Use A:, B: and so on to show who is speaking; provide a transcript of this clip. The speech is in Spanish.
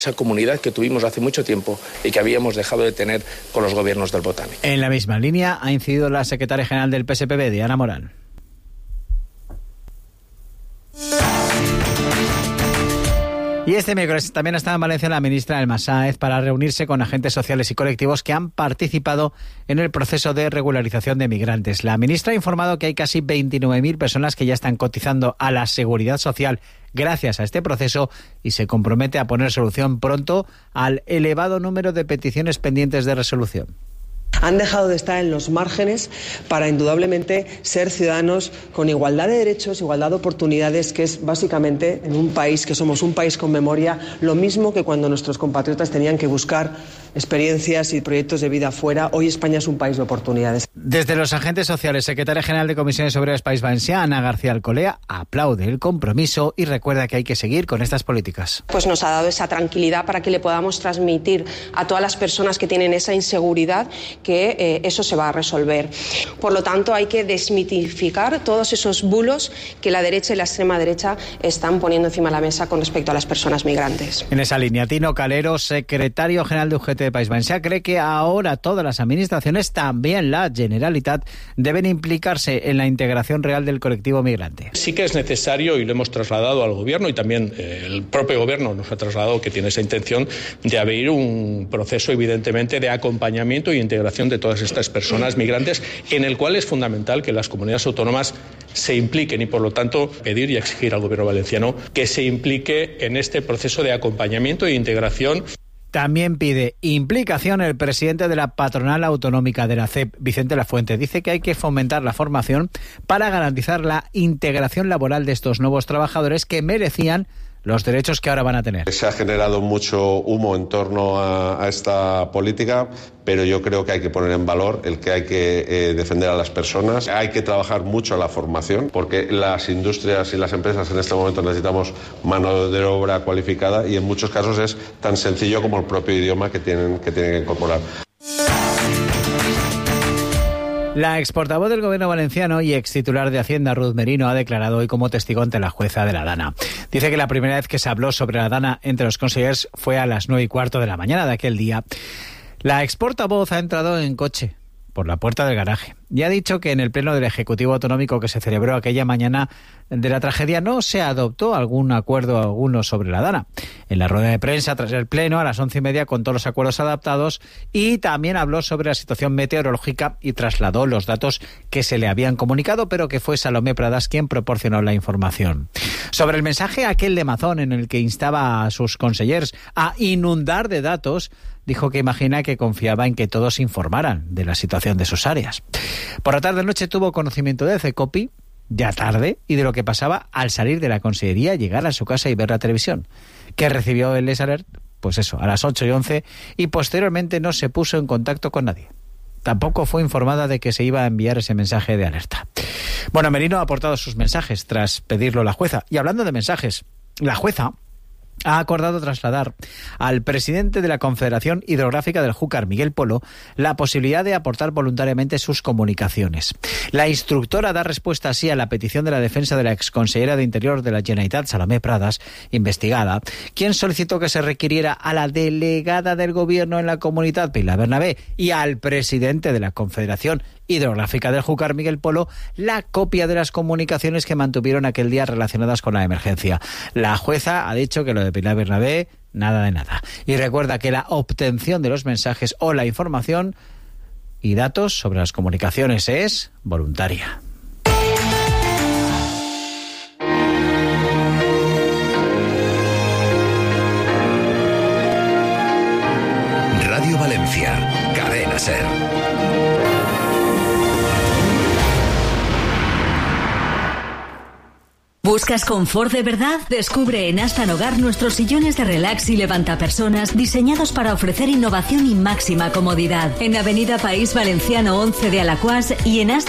A: Esa comunidad que tuvimos hace mucho tiempo y que habíamos dejado de tener con los gobiernos del Botánico.
B: En la misma línea ha incidido la secretaria general del PSPB, Diana Morán. Y este miércoles también está en Valencia la ministra Elma Sáez para reunirse con agentes sociales y colectivos que han participado en el proceso de regularización de migrantes. La ministra ha informado que hay casi 29.000 personas que ya están cotizando a la Seguridad Social gracias a este proceso y se compromete a poner solución pronto al elevado número de peticiones pendientes de resolución.
C: Han dejado de estar en los márgenes para indudablemente ser ciudadanos con igualdad de derechos, igualdad de oportunidades, que es básicamente en un país que somos un país con memoria, lo mismo que cuando nuestros compatriotas tenían que buscar experiencias y proyectos de vida fuera. Hoy España es un país de oportunidades.
B: Desde los agentes sociales, secretaria general de Comisiones Obreras País Valencià, Ana García Alcolea, aplaude el compromiso y recuerda que hay que seguir con estas políticas.
D: Pues nos ha dado esa tranquilidad para que le podamos transmitir a todas las personas que tienen esa inseguridad que eso se va a resolver. Por lo tanto, hay que desmitificar todos esos bulos que la derecha y la extrema derecha están poniendo encima de la mesa con respecto a las personas migrantes.
B: En esa línea, Tino Calero, secretario general de UGT de País Valencià, cree que ahora todas las administraciones, también la Generalitat, deben implicarse en la integración real del colectivo migrante.
A: Sí que es necesario, y lo hemos trasladado al Gobierno, y también el propio Gobierno nos ha trasladado que tiene esa intención de abrir un proceso, evidentemente, de acompañamiento y integración de todas estas personas migrantes, en el cual es fundamental que las comunidades autónomas se impliquen y, por lo tanto, pedir y exigir al Gobierno valenciano que se implique en este proceso de acompañamiento e integración.
B: También pide implicación el presidente de la patronal autonómica de la CEP, Vicente Lafuente. Dice que hay que fomentar la formación para garantizar la integración laboral de estos nuevos trabajadores que merecían los derechos que ahora van a tener.
E: Se ha generado mucho humo en torno a esta política, pero yo creo que hay que poner en valor el que hay que defender a las personas. Hay que trabajar mucho la formación, porque las industrias y las empresas en este momento necesitamos mano de obra cualificada y en muchos casos es tan sencillo como el propio idioma que tienen que incorporar.
B: La exportavoz del Gobierno valenciano y extitular de Hacienda, Ruth Merino, ha declarado hoy como testigo ante la jueza de la Dana. Dice que la primera vez que se habló sobre la Dana entre los consellers fue a las 9:15 de la mañana de aquel día. La exportavoz ha entrado en coche por la puerta del garaje y ha dicho que en el pleno del Ejecutivo Autonómico que se celebró aquella mañana de la tragedia no se adoptó algún acuerdo alguno sobre la Dana. En la rueda de prensa tras el pleno a las 11:30 contó los acuerdos adaptados y también habló sobre la situación meteorológica y trasladó los datos que se le habían comunicado, pero que fue Salomé Pradas quien proporcionó la información. Sobre el mensaje aquel de Mazón en el que instaba a sus consellers a inundar de datos, dijo que imagina que confiaba en que todos informaran de la situación de sus áreas. Por la tarde-noche tuvo conocimiento de Cecopi, ya tarde, y de lo que pasaba al salir de la consellería, llegar a su casa y ver la televisión. ¿Qué recibió el Les Alert? Pues eso, a las 8:11, y posteriormente no se puso en contacto con nadie. Tampoco fue informada de que se iba a enviar ese mensaje de alerta. Bueno, Merino ha aportado sus mensajes tras pedirlo la jueza. Y hablando de mensajes, la jueza ha acordado trasladar al presidente de la Confederación Hidrográfica del Júcar, Miguel Polo, la posibilidad de aportar voluntariamente sus comunicaciones. La instructora da respuesta así a la petición de la defensa de la exconsellera de Interior de la Generalitat, Salomé Pradas, investigada, quien solicitó que se requiriera a la delegada del Gobierno en la Comunitat, Pilar Bernabé, y al presidente de la Confederación Hidrográfica del Júcar, Miguel Polo, la copia de las comunicaciones que mantuvieron aquel día relacionadas con la emergencia. La jueza ha dicho que lo de Pilar Bernabé, nada de nada. Y recuerda que la obtención de los mensajes o la información y datos sobre las comunicaciones es voluntaria.
F: Radio Valencia, Cadena SER.
G: ¿Buscas confort de verdad? Descubre en Astan Hogar nuestros sillones de relax y levantapersonas diseñados para ofrecer innovación y máxima comodidad. En Avenida País Valenciano 11 de Alacuás y en Astan